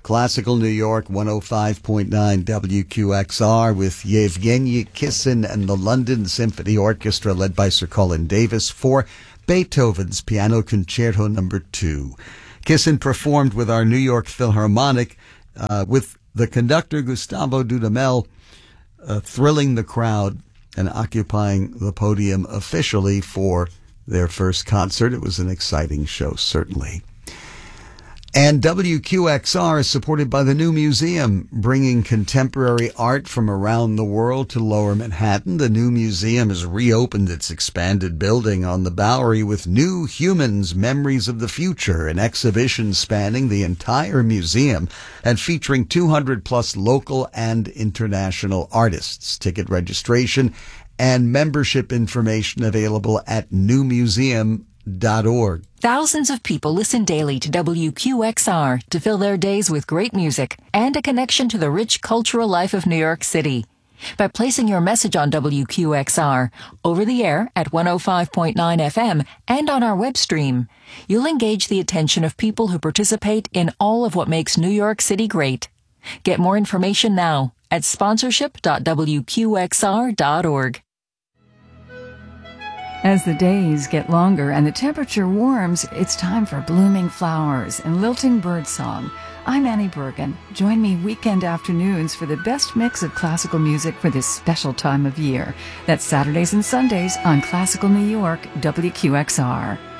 Classical New York 105.9 WQXR with Yevgeny Kissin and the London Symphony Orchestra led by Sir Colin Davis for Beethoven's Piano Concerto No. 2. Kissin performed with our New York Philharmonic with the conductor Gustavo Dudamel thrilling the crowd and occupying the podium officially for their first concert. It was an exciting show, certainly. And WQXR is supported by the New Museum, bringing contemporary art from around the world to Lower Manhattan. The New Museum has reopened its expanded building on the Bowery with New Humans, Memories of the Future, an exhibition spanning the entire museum and featuring 200-plus local and international artists. Ticket registration and membership information available at newmuseum.org. Thousands of people listen daily to WQXR to fill their days with great music and a connection to the rich cultural life of New York City. By placing your message on WQXR, over the air at 105.9 FM and on our web stream, you'll engage the attention of people who participate in all of what makes New York City great. Get more information now at sponsorship.wqxr.org. As the days get longer and the temperature warms, it's time for blooming flowers and lilting birdsong. I'm Annie Bergen. Join me weekend afternoons for the best mix of classical music for this special time of year. That's Saturdays and Sundays on Classical New York, WQXR.